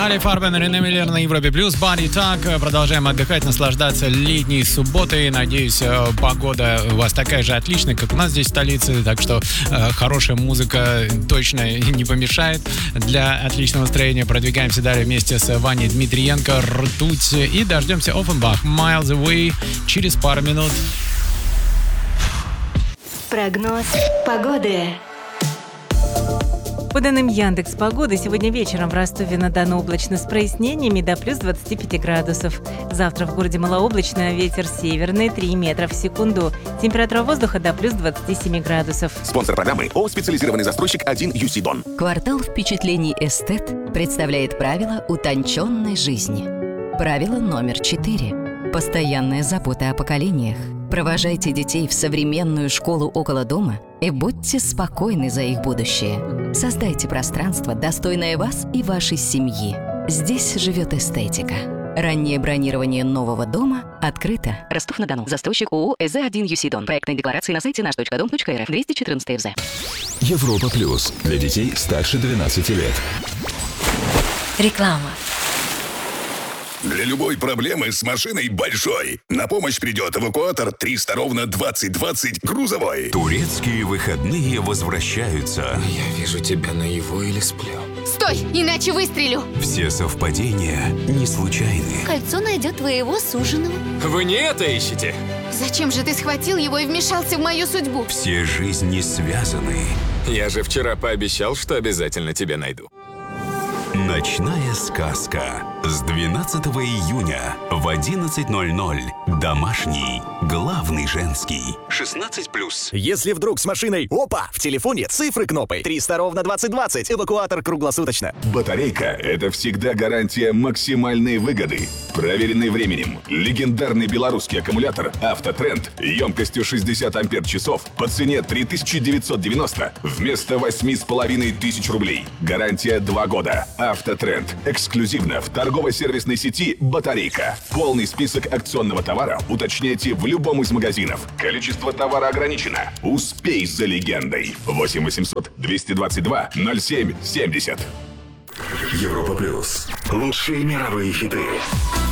Али Фарбен, Рене Миллер на Европе Плюс, Body Talk. Продолжаем отдыхать, наслаждаться летней субботой. Надеюсь, погода у вас такая же отличная, как у нас здесь в столице. Так что хорошая музыка точно не помешает для отличного настроения. Продвигаемся далее вместе с Ваней Дмитриенко, Ртуть, и дождемся Offenbach, Miles Away через пару минут. Прогноз погоды. По данным Яндекс.Погоды, сегодня вечером в Ростове-на-Дону облачно с прояснениями до плюс 25 градусов. Завтра в городе малооблачно, ветер северный 3 метра в секунду. Температура воздуха до плюс 27 градусов. Спонсор программы ООО «Специализированный застройщик 1 UC Дон». Квартал впечатлений «Эстет» представляет правила утонченной жизни. Правило номер 4. Постоянная забота о поколениях. Провожайте детей в современную школу около дома и будьте спокойны за их будущее. Создайте пространство, достойное вас и вашей семьи. Здесь живет эстетика. Раннее бронирование нового дома открыто. Ростов-на-Дону. Застройщик ООО «ЭЗ-1 UC Дон». Проектные декларации на сайте наш.дом.рф. 214 ФЗ. Европа Плюс. Для детей старше 12 лет. Реклама. Для любой проблемы с машиной большой на помощь придет эвакуатор 300 ровно 2020 грузовой. Турецкие выходные возвращаются. Я вижу тебя наяву или сплю. Стой, иначе выстрелю. Все совпадения не случайны. Кольцо найдет твоего суженого. Вы не это ищете? Зачем же ты схватил его и вмешался в мою судьбу? Все жизни связаны. Я же вчера пообещал, что обязательно тебя найду. Ночная сказка. С 12 июня в 11:00. Домашний, главный женский. 16+. Если вдруг с машиной, опа, в телефоне цифры кнопы 300 ровно 2020. Эвакуатор круглосуточно. Батарейка – это всегда гарантия максимальной выгоды. Проверенный временем. Легендарный белорусский аккумулятор «Автотренд» емкостью 60 ампер-часов по цене 3990 вместо 8500 рублей. Гарантия 2 года. «Автотренд». Эксклюзивно в торгово-сервисной сети «Батарейка». Полный список акционного товара уточняйте в любом из магазинов. Количество товара ограничено. Успей за легендой. 8 800 222 07 70. Европа Плюс. Лучшие мировые хиты.